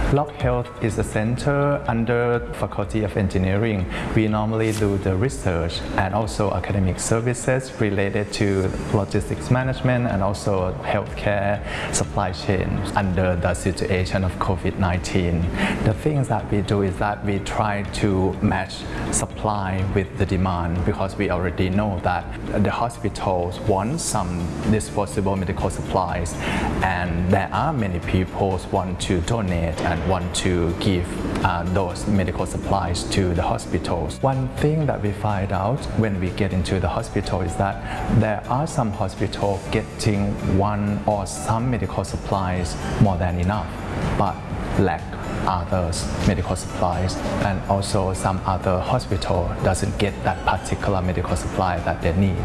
Lock Health is a center under Faculty of Engineering. We normally do the research and also academic services related to logistics management and also healthcare supply chain under the situation of COVID-19. The things that we do is that we try to match supply with the demand, because we already know that the hospitals want some disposable medical supplies, and there are many people who want to donate and want to give those medical supplies to the hospitals. One thing that we find out when we get into the hospital is that there are some hospitals getting one or some medical supplies more than enough, but lack others medical supplies, and also some other hospital doesn't get that particular medical supply that they need.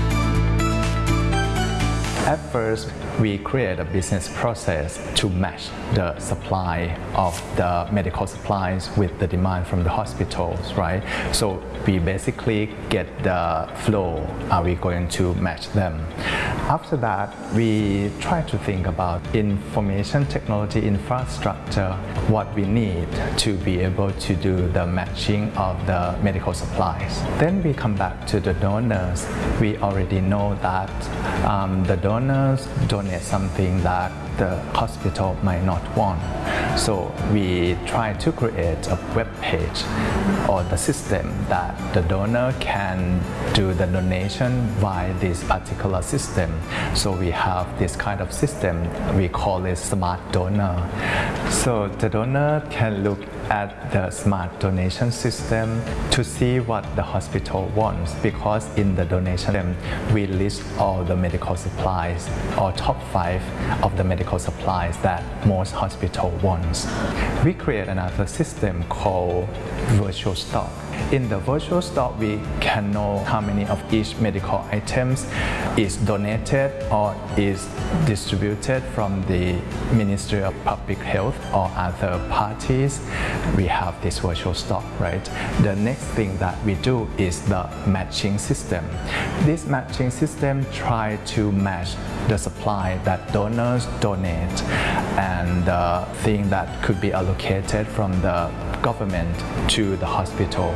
At first, we create a business process to match the supply of the medical supplies with the demand from the hospitals, right? So we basically get the flow, are we going to match them? After that, we try to think about information technology infrastructure, what we need to be able to do the matching of the medical supplies. Then we come back to the donors. We already know that the donors donate something that the hospital might not want. So we try to create a web page or the system that the donor can do the donation via this particular system. So we have this kind of system, we call it Smart Donor. So the donor can look at the smart donation system to see what the hospital wants, because in the donation we list all the medical supplies or top 5 of the medical supplies that most hospital wants. We create another system called virtual stock. In the virtual stock, we can know how many of each medical items is donated or is distributed from the Ministry of Public Health or other parties. We have this virtual stock, right? The next thing that we do is the matching system. This matching system tries to match the supply that donors donate and the thing that could be allocated from the government to the hospital.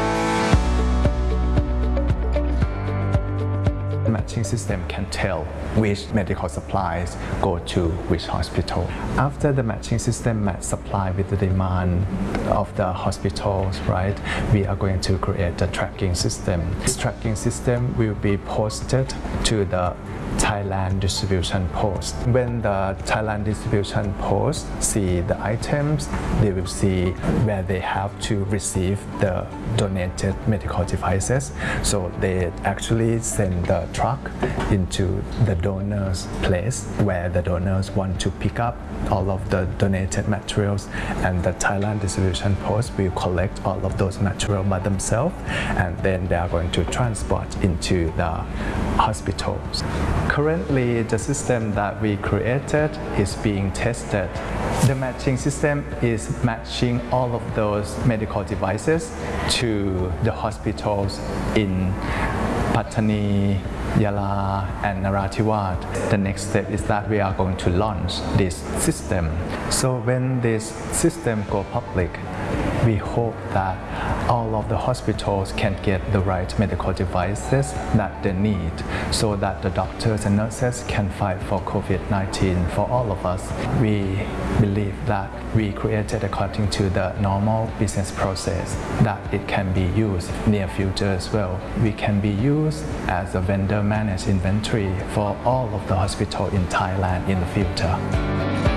The matching system can tell which medical supplies go to which hospital. After the matching system matches supply with the demand of the hospitals, right, we are going to create a tracking system. This tracking system will be posted to the Thailand distribution post. When the Thailand distribution post see the items, they will see where they have to receive the donated medical devices. So they actually send the truck into the donor's place where the donors want to pick up all of the donated materials, and the Thailand distribution post will collect all of those materials by themselves, and then they are going to transport into the hospitals. Currently, the system that we created is being tested. The matching system is matching all of those medical devices to the hospitals in Pattani, Yala and Narathiwat. The next step is that we are going to launch this system. So when this system goes public, we hope that all of the hospitals can get the right medical devices that they need, so that the doctors and nurses can fight for COVID-19 for all of us. We believe that we created according to the normal business process, that it can be used near future as well. We can be used as a vendor managed inventory for all of the hospitals in Thailand in the future.